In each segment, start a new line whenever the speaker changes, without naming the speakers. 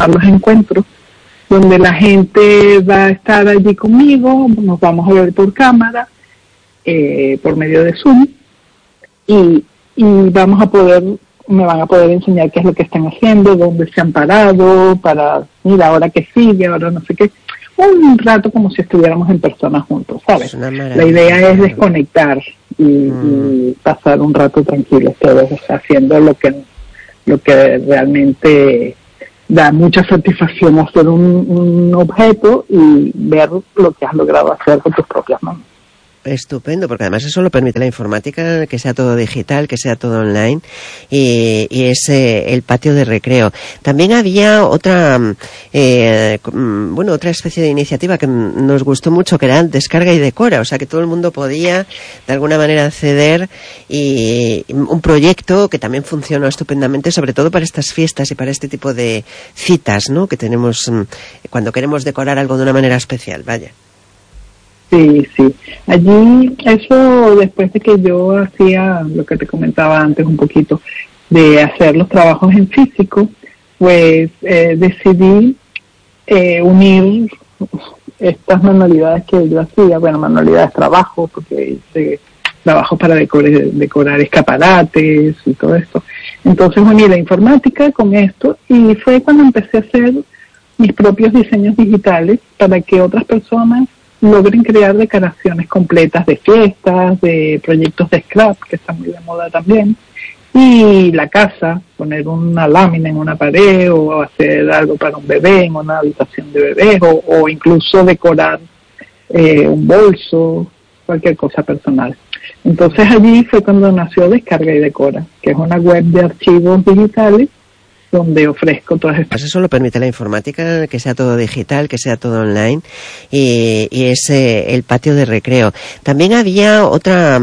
organizar los encuentros donde la gente va a estar allí conmigo, nos vamos a ver por cámara, por medio de Zoom, y vamos a poder, me van a poder enseñar qué es lo que están haciendo, dónde se han parado, para, mira, ahora que sigue, ahora no sé qué. Un rato como si estuviéramos en persona juntos, ¿sabes? La idea es desconectar y pasar un rato tranquilos todos, o sea, haciendo lo que realmente da mucha satisfacción, hacer un objeto y ver lo que has logrado hacer con tus propias manos.
Estupendo, porque además eso lo permite la informática, que sea todo digital, que sea todo online, y es el patio de recreo. También había otra especie de iniciativa que nos gustó mucho, que era Descarga y Decora, o sea que todo el mundo podía de alguna manera acceder, y un proyecto que también funcionó estupendamente, sobre todo para estas fiestas y para este tipo de citas, ¿no?, que tenemos cuando queremos decorar algo de una manera especial, vaya.
Sí. Allí, eso después de que yo hacía lo que te comentaba antes un poquito, de hacer los trabajos en físico, pues decidí unir estas manualidades que yo hacía, manualidades trabajo, porque hice trabajo para decorar escaparates y todo esto. Entonces uní la informática con esto y fue cuando empecé a hacer mis propios diseños digitales para que otras personas logren crear decoraciones completas de fiestas, de proyectos de scrap, que está muy de moda también, y la casa, poner una lámina en una pared o hacer algo para un bebé en una habitación de bebés o incluso decorar un bolso, cualquier cosa personal. Entonces allí fue cuando nació Descarga y Decora, que es una web de archivos digitales donde ofrezco todas estas.
Eso lo permite la informática, que sea todo digital, que sea todo online, y es el patio de recreo. También había otra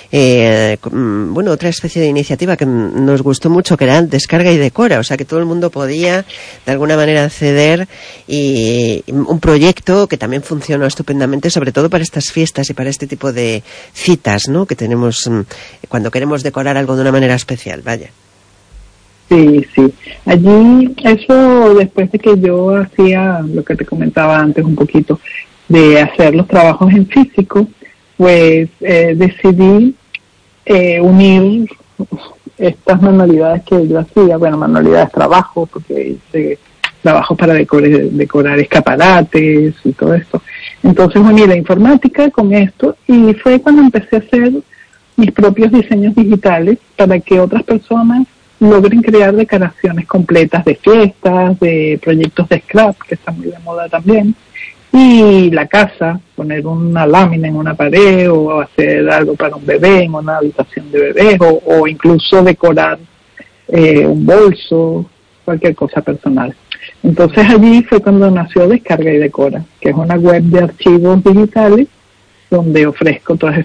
especie de iniciativa que nos gustó mucho, que era Descarga y Decora, o sea que todo el mundo podía de alguna manera acceder, y un proyecto que también funcionó estupendamente, sobre todo para estas fiestas y para este tipo de citas, ¿no?, que tenemos cuando queremos decorar algo de una manera especial, vaya.
Sí. Allí, eso después de que yo hacía lo que te comentaba antes un poquito, de hacer los trabajos en físico, pues decidí unir estas manualidades que yo hacía, manualidades trabajo, porque hice trabajo para decorar escaparates y todo esto. Entonces uní la informática con esto y fue cuando empecé a hacer mis propios diseños digitales para que otras personas logren crear decoraciones completas de fiestas, de proyectos de scrap, que está muy de moda también, y la casa, poner una lámina en una pared o hacer algo para un bebé en una habitación de bebés o incluso decorar un bolso, cualquier cosa personal. Entonces allí fue cuando nació Descarga y Decora, que es una web de archivos digitales donde ofrezco todas